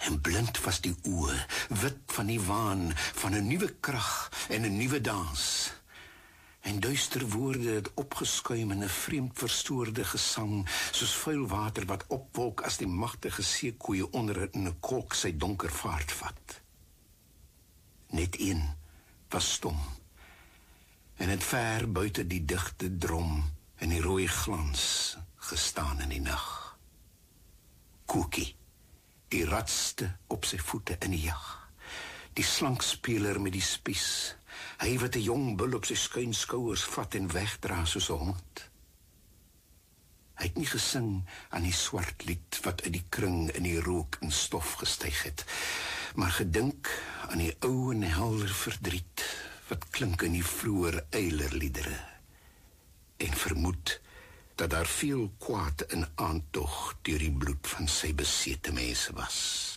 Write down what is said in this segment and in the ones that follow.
En blind was die oë, wit van die waan, van 'n nuwe krag en 'n nuwe dans. En duister woorde het opgeskuim in 'n vreemd verstoorde gesang, soos vuil water wat opwolk as die magtige seekoeie onder in 'n kolk sy donker vaart vat. Net een was stom, en het ver buite die digte drom en die rooi glans gestaan in die nag. Cookie, die ratste op sy voete in die jag, die slankspeler met die spies, hy wat 'n jong bul op sy skuin skouers vat en wegdra soos 'n hond. Hy het nie gesing aan die swart lied wat uit die kring in die rook en stof gestyg het, maar gedink aan die ou en helder verdriet wat klink in die vroeër eilerliedere, en vermoed dat daar veel kwaad in aantog deur die bloed van sy besete mense was.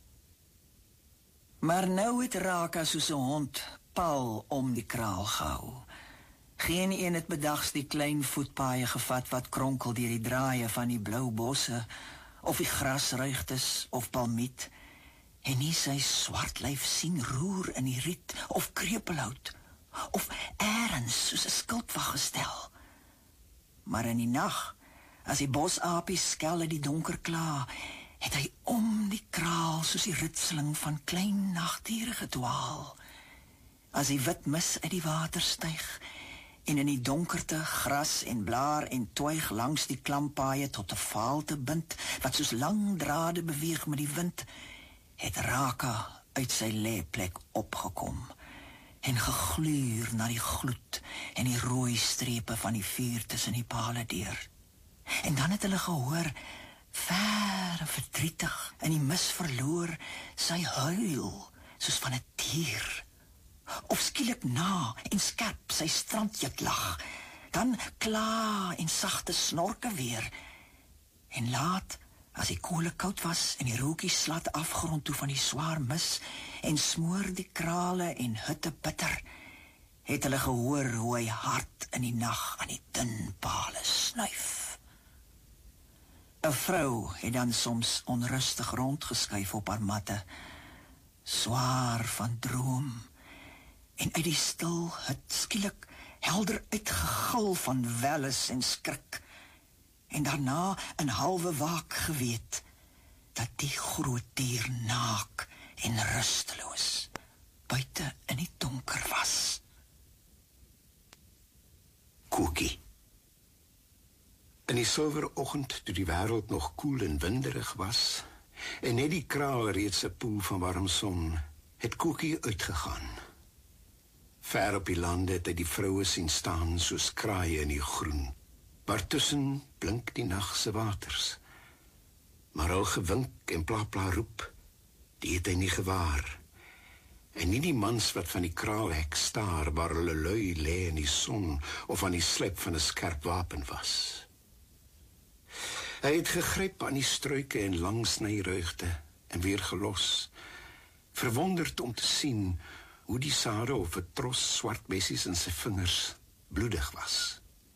Maar nou het Raka soos 'n hond Paul om die kraal gehou. Geen een het bedags die klein voetpaaie gevat wat kronkel deur die draaie van die blou bosse, of die grasruigtes of palmiet, en nie sy swart lyf sien roer in die riet, of krepelhout, of eers soos 'n skildwag gestel. Maar in die nag, as die bosapies skel uit die donker kla, het hy om die kraal soos die ritseling van klein nagdiere gedwaal. As die wit mis uit die water styg, en in die donkerte gras en blaar en twyg langs die klampaaie tot 'n vaalte bind, wat soos lang drade beweeg met die wind, het Raka uit sy lêplek opgekom, en gegluur na die gloed en die rooi strepe van die vuur tussen die pale deur. En dan het hulle gehoor, ver en verdrietig, in die mis verloor, sy huil, soos van 'n dier. Of skielik na en skerp sy strandjik lag, dan kla en sagte snorke weer. En laat, as die koele koud was en die rookies slat afgrond toe van die swaar mis en smoor die krale en hutte bitter, het hulle gehoor hoe hy hard in die nag aan die dun pale snuif. 'n Vrou het dan soms onrustig rondgeskuif op haar matte, swaar van droom, en uit die stil het skielik helder uitgegil van welles en skrik, en daarna in halwe waak geweet, dat die groot dier naak en rusteloos buite in die donker was. Cookie. In die silwer oggend, toe die wêreld nog koel en winderig was, en net die kraal reeds 'n poel van warm son, het Cookie uitgegaan. Ver op die lande het hy die vroue sien staan soos kraaie in die groen, waartussen blink die nag se waters. Maar al gewink en pla pla roep, die het hy nie gewaar, en nie die mans wat van die kraalhek staar waar hulle lui lê in die son of aan die slyp van 'n skerp wapen was. Hy het gegryp aan die struike en lang snyruigte en weer gelos, verwonderd om te sien hoe die sade of 'n tros swart bessies in sy vingers bloedig was.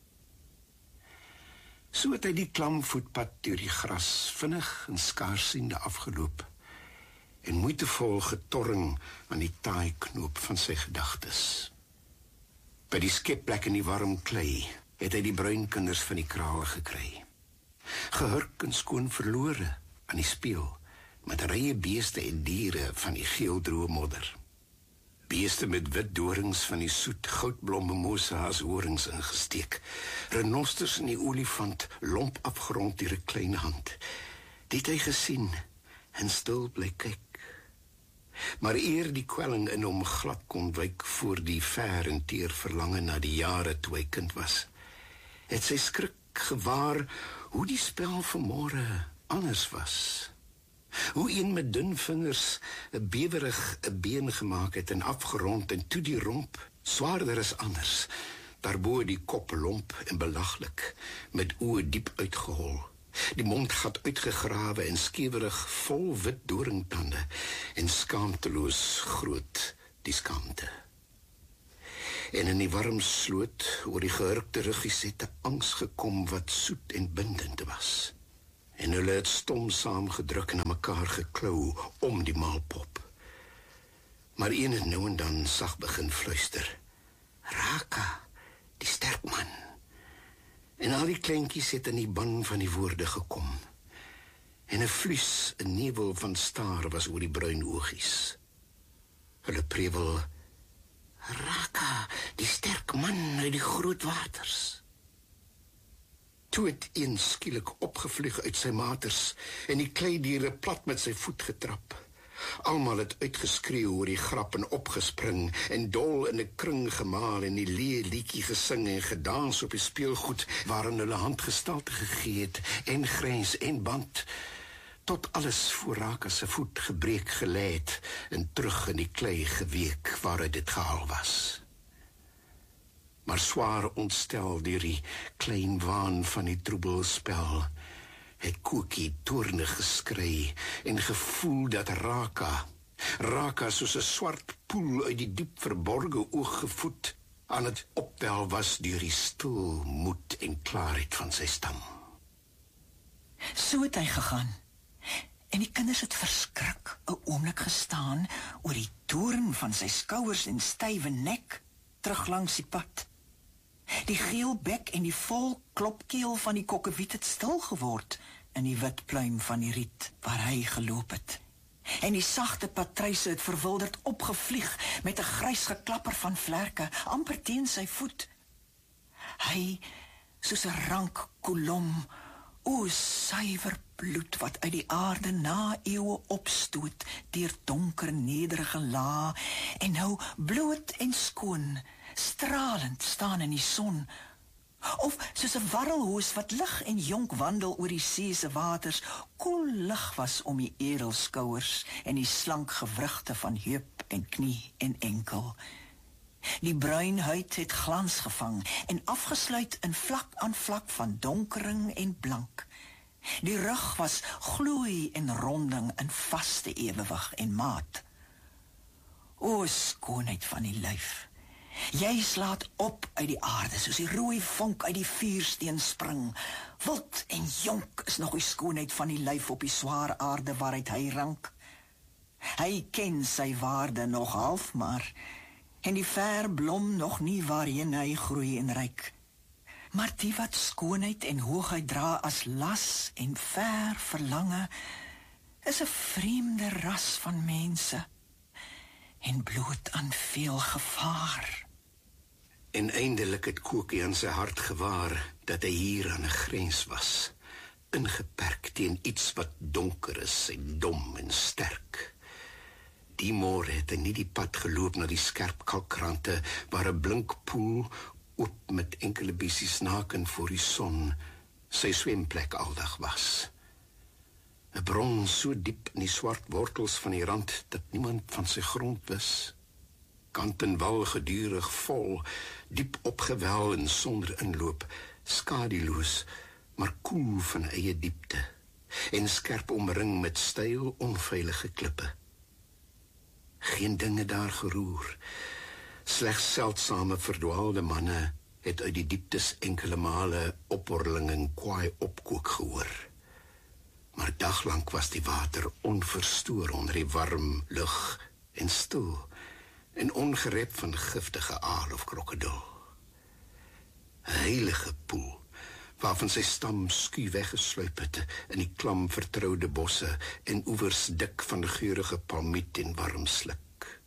So het hy die klam voetpad deur die gras vinnig en skaarsiende afgeloop en moeitevol getorring aan die taai knoop van sy gedagtes. By die skepplek in die warm klei het hy die bruin kinders van die kraal gekry. Gehurk en skoon verlore aan die speel, met rye beeste en diere van die geeldroë modder. Beeste met wit dorings van die soet goudblomme mose as horings ingesteek. Renosters en die olifant lomp afgerond deur 'n klein hand. Dit hy gesien en stil bly kyk. Maar eer die kwelling in hom glad kon wyk voor die ver en teer verlange na die jare toe hy kind was, het sy skrik gewaar hoe die spel vanmôre anders was. Hoe een met dun vingers 'n bewerig 'n been gemaak het en afgerond en toe die romp swaarder as anders, daarbo die kop lomp en belaglik, met oë diep uitgehol, die mondgat uitgegrawe en skewerig vol wit doringtande en skaamteloos groot die skaamte. En in die warm sloot oor die gehurkte ruggies het 'n angs gekom wat soet en bindend was. en hulle het stom saamgedruk en aan mekaar geklou om die maalpop. Maar een het nou en dan sag begin fluister. Raka, die sterk man. En al die kleintjies het in die ban van die woorde gekom. En 'n vlies, 'n nevel van staar was oor die bruin oogies. Hulle prewel, Raka, die sterk man uit die groot waters. Toe het een skielik opgevlieg uit sy maters en die kleidiere plat met sy voet getrap. Almal het uitgeskreeu oor die grap en opgespring en dol in 'n kring gemaal en die leë liedjie gesing en gedans op die speelgoed waarin hulle handgestalte gegee het en grens en band, tot alles voor Raka se voet gebreek gelê het en terug in die klei geweek waaruit dit gehaal was. Maar swaar ontstel deur die klein waan van die troebelspel, het Koekie toornig geskrei en gevoel dat Raka soos 'n swart poel uit die diep verborge oog gevoed, aan het opwel was deur die stil moed en klaarheid van sy stam. So het hy gegaan. En die kinders het verskrik 'n oomblik gestaan oor die toren van sy skouers en stywe nek terug langs die pad. Die geel bek en die vol klopkeel van die kokkewiet het stil geword in die wit pluim van die riet waar hy geloop het. En die sagte patryse het verwilderd opgevlieg met 'n grys geklapper van vlerke amper teen sy voet. Hy, soos 'n rank kolom, o suiwer bloed wat uit die aarde na eeue opstoot deur donker nederige lae en nou bloot en skoon, stralend staan in die son, of soos 'n warrelhoes wat lig en jonk wandel oor die see se waters, koel lig was om die edelskouers en die slank gewrigte van heup en knie en enkel. Die bruin huid het glans gevang en afgesluit in vlak aan vlak van donkering en blank. Die rug was gloei en ronding in vaste ewewig en maat. O skoonheid van die lyf, jy slaat op uit die aarde soos die rooi vonk uit die vuursteen spring. Wild en jonk is nog die skoonheid van die lyf op die swaar aarde waaruit hy rank. Hy ken sy waarde nog half maar, en die ver blom nog nie waarheen hy groei en ryk. Maar die wat skoonheid en hoogheid dra as las en ver verlange, is 'n vreemde ras van mense en bloot aan veel gevaar. En eindelik het Koekie aan sy hart gewaar dat hy hier aan 'n grens was, ingeperk teen iets wat donker is en dom en sterk. Die môre het hy nie die pad geloop na die skerp kalkrante waar 'n blink poel oop met enkele bissies naken voor die son sy swemplek aldag was. 'n bron so diep in die swart wortels van die rand dat niemand van sy grond wis. Kant en wal gedurig vol, diep opgewel en sonder inloop, skaduloos, maar koel van eie diepte en skerp omring met styl onveilige klippe. Geen dinge daar geroer. Slegs seldsame verdwaalde manne het uit die dieptes enkele male opborreling en kwaai opkook gehoor. Maar daglang was die water onverstoor onder die warm lug en stil en ongerep van giftige aal of krokodil. 'n heilige poel, waarvan sy stam skuw weggesluip het in die klam vertroude bosse en oewers dik van geurige palmiet en warm sluk.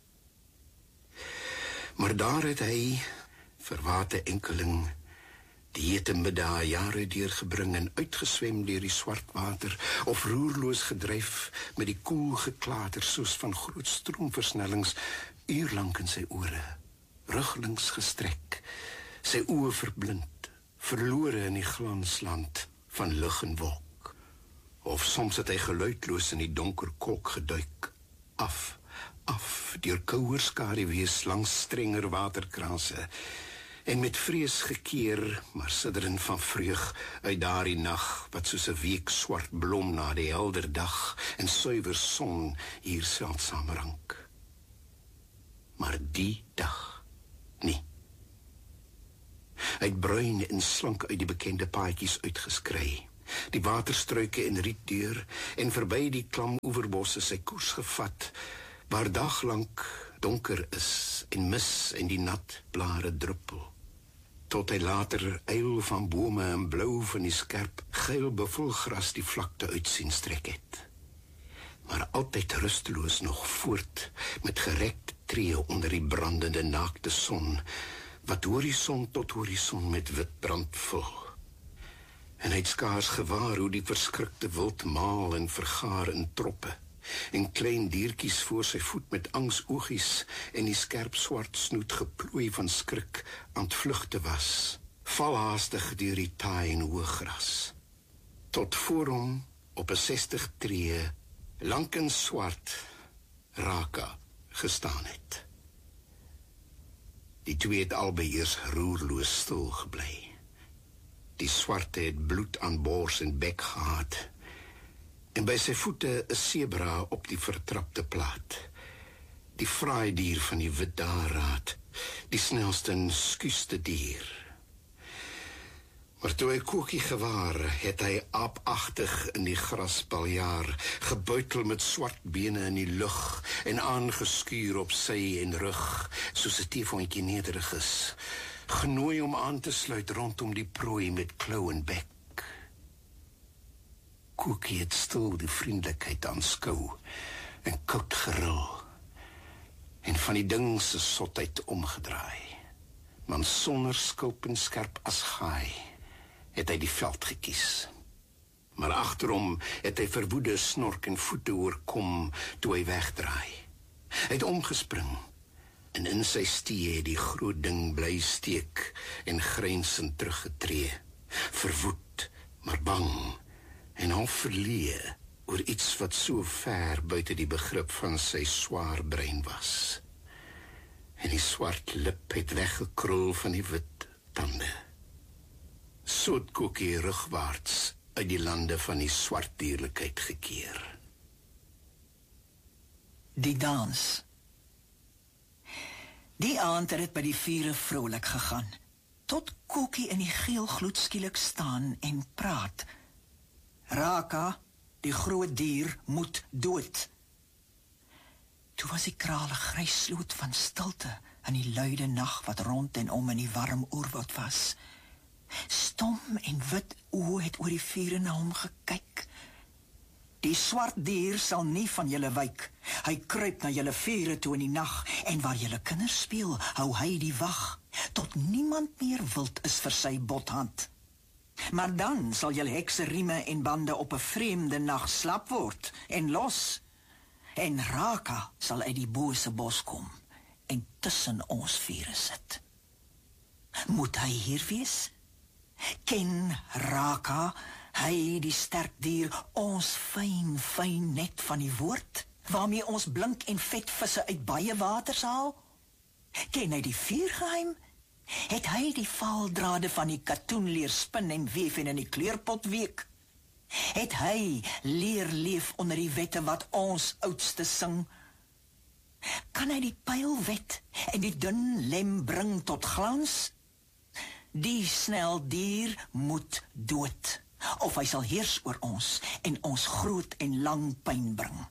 Maar daar het hy, verwate enkeling, die hete middag jare deurgebring en uitgeswem deur die swart water, of roerloos gedryf met die koel geklater soos van groot stroomversnellings, uurlang in sy ore, ruglings gestrek, sy oë verblind, verlore in die glansland van lig en wolk. Of soms het hy geluidloos in die donker kolk geduik, af, deur kouer skaduwees langs strenger waterkranse, en met vrees gekeer, maar sidderend van vreug uit daardie nag, wat soos 'n week swart blom na die helder dag en suiwer son hier seldsaam rank. Maar die dag nie. Hy het bruin en slank uit die bekende paadjies uitgeskry, die waterstruike en rietdeur, en verby die klam oeverbosse sy koers gevat, waar daglank donker is, en mis en die nat blare druppel, tot hy later eil van bome en blou van die skerp, geil buffelgras die vlakte uitsien strek het. Maar altyd rusteloos nog voort, met gerekte tree onder die brandende naakte son, wat horison tot horison met wit brand vul. En hy het skaars gewaar hoe die verskrikte wild maal en vergaar in troppe, en klein diertjies voor sy voet met angsoogies en die skerp swart snoet geplooi van skrik aan het vlugte was, valhaastig deur die taai en hoëgras, tot voor hom op 'n 60 tree, lank en swart, Raka gestaan het. Die twee het albei eers roerloos stil gebly. Die swarte het bloed aan bors en bek gehad, en by sy voete 'n sebra op die vertrapte plaat. Die fraai dier van die wit daraad, die snelste en skuiste dier. Maar toe hy Koekie gewaar, het hy aapagtig in die gras paljaar, gebuitel met swart bene in die lug, en aangeskuur op sy en rug, soos 'n teefhondjie nederig is, genooi om aan te sluit rondom die prooi met klou en bek. Koekie het stil die vriendelikheid aanskou, en koud geril, en van die ding se sotheid omgedraai, maar sonder skulp en skerp as gaai, het hy die veld gekies. Maar agterom het hy verwoede snork en voete oorkom toe hy wegdraai. Hy het omgespring, en in sy stie het die groot ding bly steek en grynsend teruggetree, verwoed, maar bang, en half verleë oor iets wat so ver buite die begrip van sy swaar brein was. En die swart lip het weggekrul van die wit tande. So het Koekie rugwaarts uit die lande van die swart dierlikheid gekeer. Die dans. Die aand het by die vure vrolik gegaan, tot Koekie in die geel gloed skielik staan en praat. Raka, die groot dier, moet dood. Toe was die krale grys sloot van stilte in die luide nag wat rond en om in die warm oerwoud was. Stom en wit oë het oor die vure na hom gekyk. Die swart dier sal nie van julle wyk. Hy kruip na julle vure toe in die nag, en waar julle kinders speel, hou hy die wag, tot niemand meer wild is vir sy bothand. Maar dan sal julle hekse rieme en bande op 'n vreemde nag slap word en los, en Raka sal uit die bose bos kom en tussen ons vure sit. Moet hy hier wees? Ken Raka, hy die sterk dier, ons fyn net van die woord, waarmee ons blink en vet visse uit baie waters haal? Ken hy die vuurgeheim? Het hy die vaaldrade van die katoen leer spin en weef en in die kleurpot week? Het hy leer leef onder die wette wat ons oudste sing? Kan hy die pylwet en die dun lem bring tot glans? Die snel dier moet dood, of hy sal heers oor ons en ons groot en lang pyn bring.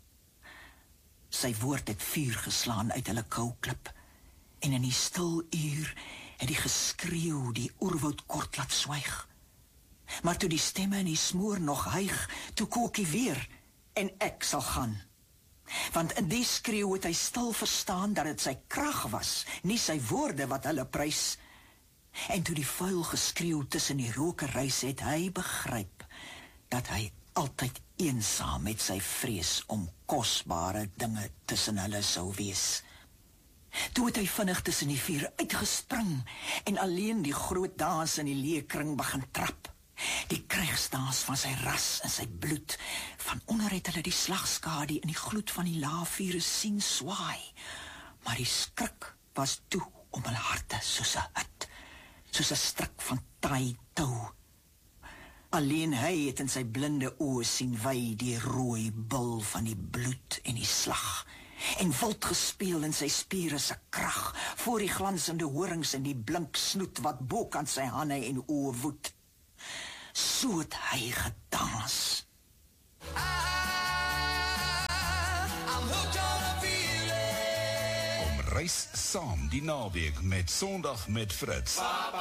Sy woord het vuur geslaan uit hulle kouklip, en in die stil uur het die geskreeuw die oerwoud kort laat swyg. Maar toe die stemme in die smoor nog hyg, toe Koekie weer, en ek sal gaan. Want in die skreeuw het hy stil verstaan dat het sy krag was, nie sy woorde wat hulle prys. En toe die vuil geskreeuw tussen die rokereis het hy begryp, dat hy altyd eensaam met sy vrees om kosbare dinge tussen hulle sou wees. Toe het hy vinnig tussen die vuur uitgespring en alleen die groot daas in die leekring begin trap. Die krygsdaas van sy ras en sy bloed, van onder het hulle die slagskade in die gloed van die laafvure sien swaai, maar die skrik was toe om hulle harte soos 'n hut, soos 'n stryk van taai tou. Alleen hy het in sy blinde oë sien wy die rooi bil van die bloed en die slag, en wild gespeel in sy spiere se krag, voor die glansende horings en die blink snoet wat bokant sy hande en oë woed. So het hy gedans. Kom reis saam die naweek met Sondag met Fritz.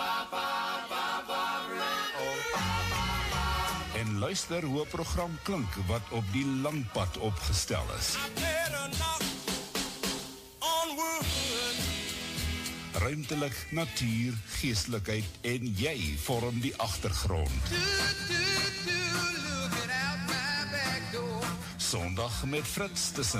En luister hoe 'n program klink wat op die lang pad opgestel is. Ruimtelik, natuur, geestelikheid en jy vorm die agtergrond. Sondag met Fritz tussen